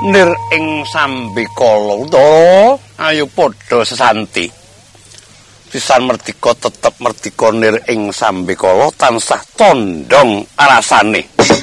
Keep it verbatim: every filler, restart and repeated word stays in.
nir ing sambikala Undara ayo padha sesanti pisan merdika tetep merdika nir ing sambikala tansah condong arasane